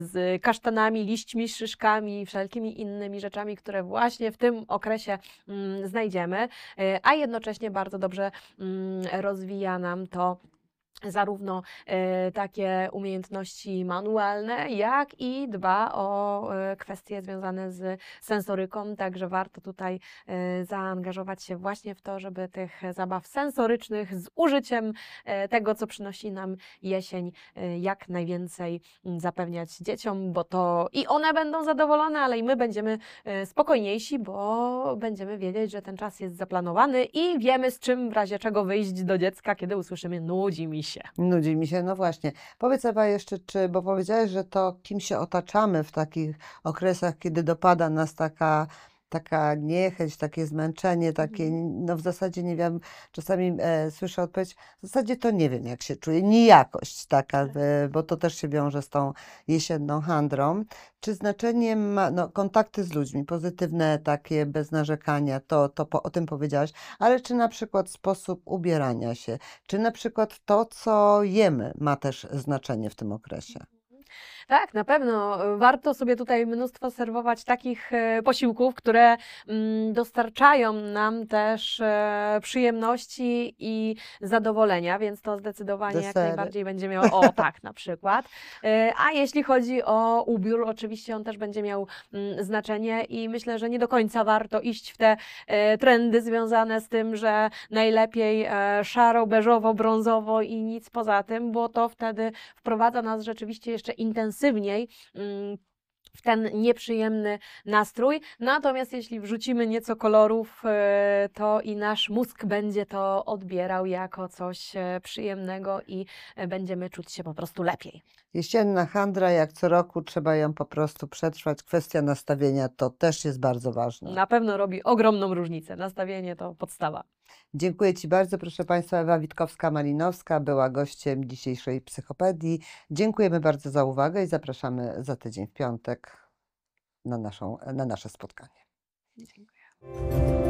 z kasztanami, liśćmi, szyszkami, wszelkimi innymi rzeczami, które właśnie w tym okresie znajdziemy, a jednocześnie bardzo dobrze rozwija nam to zarówno takie umiejętności manualne, jak i dba o kwestie związane z sensoryką, także warto tutaj zaangażować się właśnie w to, żeby tych zabaw sensorycznych z użyciem tego, co przynosi nam jesień, jak najwięcej zapewniać dzieciom, bo to i one będą zadowolone, ale i my będziemy spokojniejsi, bo będziemy wiedzieć, że ten czas jest zaplanowany i wiemy, z czym w razie czego wyjść do dziecka, kiedy usłyszymy nudzi mi się. Nudzi mi się, no właśnie. Powiedz Ewa jeszcze, bo powiedziałeś, że to kim się otaczamy w takich okresach, kiedy dopada nas taka niechęć, takie zmęczenie, takie, no w zasadzie nie wiem, czasami słyszę odpowiedź, w zasadzie to nie wiem, jak się czuję, nijakość taka, bo to też się wiąże z tą jesienną handrą. Czy znaczenie ma, no, kontakty z ludźmi, pozytywne takie, bez narzekania, o tym powiedziałaś, ale czy na przykład sposób ubierania się, czy na przykład to, co jemy, ma też znaczenie w tym okresie? Tak, na pewno. Warto sobie tutaj mnóstwo serwować takich posiłków, które dostarczają nam też przyjemności i zadowolenia, więc to zdecydowanie jak Desery. najbardziej będzie miało, o tak na przykład. A jeśli chodzi o ubiór, oczywiście on też będzie miał znaczenie i myślę, że nie do końca warto iść w te trendy związane z tym, że najlepiej szaro, beżowo, brązowo i nic poza tym, bo to wtedy wprowadza nas rzeczywiście jeszcze intensywniej w ten nieprzyjemny nastrój. Natomiast jeśli wrzucimy nieco kolorów, to i nasz mózg będzie to odbierał jako coś przyjemnego i będziemy czuć się po prostu lepiej. Jesienna handra, jak co roku, trzeba ją po prostu przetrwać. Kwestia nastawienia to też jest bardzo ważna. Na pewno robi ogromną różnicę. Nastawienie to podstawa. Dziękuję Ci bardzo, proszę Państwa. Ewa Witkowska-Malinowska była gościem dzisiejszej Psychopedii. Dziękujemy bardzo za uwagę i zapraszamy za tydzień w piątek na nasze spotkanie. Dziękuję.